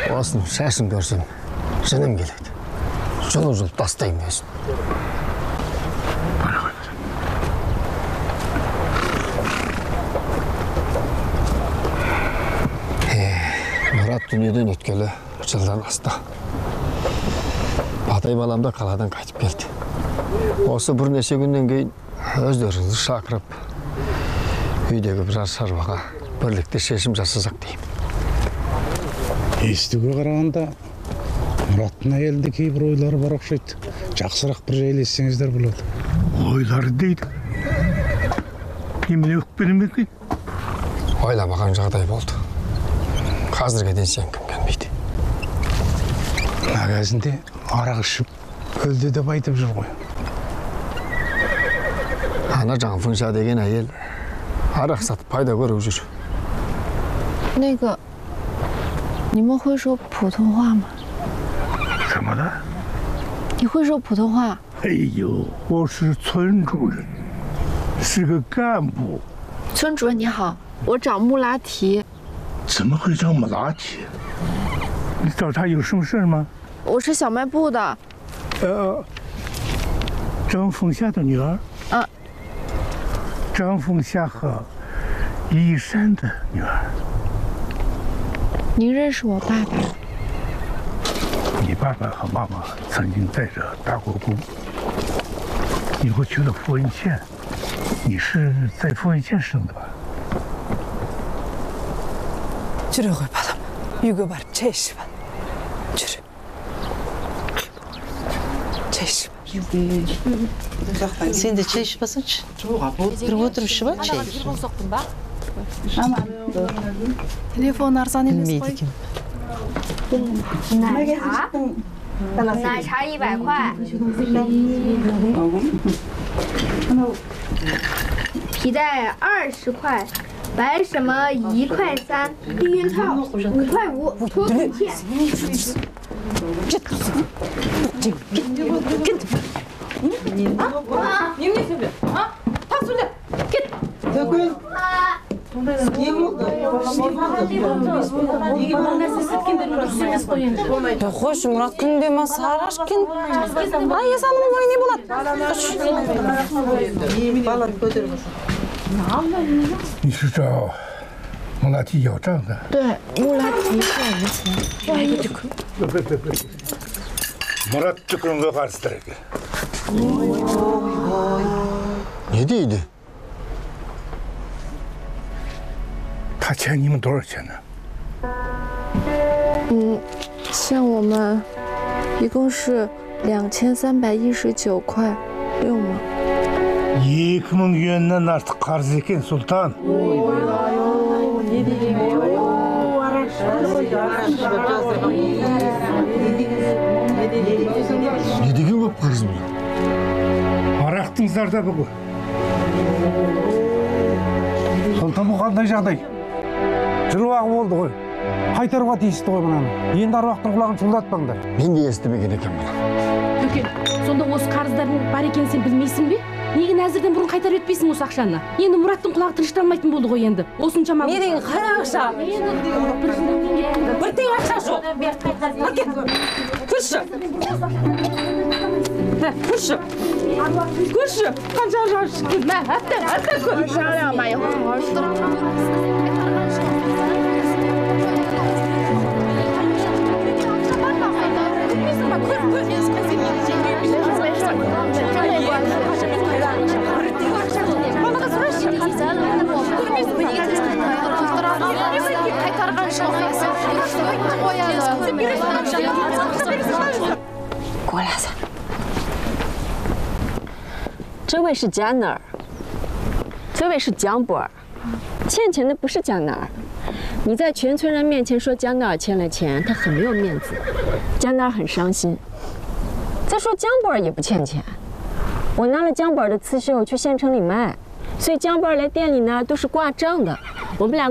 Olsun, şaşın görsem, canım geledi. Жол тастаймын өзін. Мұрат дүниеден өткелі жылдан асты. Батай балам да қаладан қайтып келді. Осы бірнеше күннен кейін өздеріңізді шақырып, үйдегі біраз шаруаға бірлікте шешім жасасақ деймін. Естуге қарағанда Мұраттың әйелінде кейбір ойлары бар ұқсайды. Жақсырақ бір жайлессеңіздер болады. Ойлары дейді. Немене өкпелі ме екен? Ойламаған жағдай болды. Қазірге дейін сен кім келмейді. Мәгәзінде арақ ішіп, өлді деп айтып жүр ғой. Ана Жаңфыңша деген әйел арақ сатып пайда көріп жүр. 那个，你们会说普通话吗？ 怎么了？ 你会说普通话？ 哎呦，我是村主任，是个干部。 村主任你好，我找穆拉提。 怎么会找穆拉提？你找他有什么事吗？ 我是小卖部的。 张凤霞的女儿。张凤霞和一山的女儿。 您认识我爸爸？ 你爸爸和妈妈曾经在这打过工，以后去了富文县。你是在富文县生的吧？ Yürü koy balam. Yüge barıp çay içip al. Yürü. Çay içip al. Sen de çay içmesin. Bir oturuşu var çay. Telefon arsan emes koy. 奶茶100块，皮带20块，白什么1块3，避孕套5块5，脱裤线。 Ya hoş Murat күнде маса арашкин. Ай ясанымын ой не болады? 你是找穆拉提要账的？ 对，穆拉提是我们钱。不好意思。 Murat Tükür'ünge karşıdır eki. Ne deydi? 他欠你们多少钱呢？ 欠我们一共是2319块6毛。 2000 yuandan artık karız eken Sultan. Ne деген көп қарыз бұл? Арақтың зардабы ғой. Sultan bu қандай жағдай? Жыл уақы болды ғой. Қайтаруға тиісті ғой мынаны. Енді аруақтың құлағын шулатпаңдар. Мен де естімеген екенмін. Төкен, сонда осы қарыздардың бар екенін сен білмейсің бе? Неге нәзірден бұрын қайтарып өтпейсің осы ақшаны? Енді Мұраттың құлағы тынышталмайтын болды ғой енді. Осыншама. Ne деген қара ақша? Bir тиын ақша жоқ. Көрші. Көрші. Көрші. Қанша жау шыққан? Мә, әтті көр. 商量吧，以后好好说。 过来噻。这位是贾哪儿，这位是蒋波儿，欠钱的不是蒋哪儿。你在全村人面前说蒋哪儿欠了钱，他很没有面子，蒋哪儿很伤心。再说蒋波儿也不欠钱，我拿了蒋波儿的刺绣去县城里卖，所以蒋波儿来店里呢都是挂账的，我们俩。